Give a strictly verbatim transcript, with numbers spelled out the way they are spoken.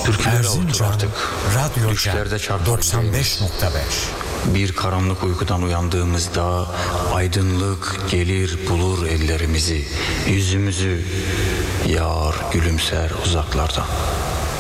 Türküleri avutur Erzincan artık. Radyo Düşlerde çarpar doksan beş nokta beş. Bir karanlık uykudan uyandığımızda aydınlık gelir bulur ellerimizi, yüzümüzü, yar gülümser uzaklardan.